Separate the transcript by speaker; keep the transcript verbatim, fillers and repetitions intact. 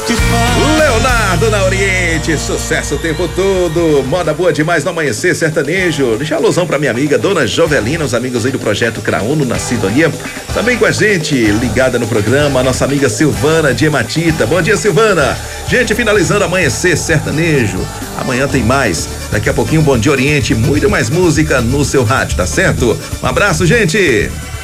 Speaker 1: Leonardo na Oriente, sucesso o tempo todo, moda boa demais no amanhecer sertanejo. Deixa a alusão pra minha amiga Dona Jovelina, os amigos aí do Projeto Crauno na sintonia. Também com a gente, ligada no programa, a nossa amiga Silvana de Hematita. Bom dia, Silvana. Gente, finalizando amanhecer sertanejo. Amanhã tem mais. Daqui a pouquinho, Bom Dia Oriente, muito mais música no seu rádio, tá certo? Um abraço, gente.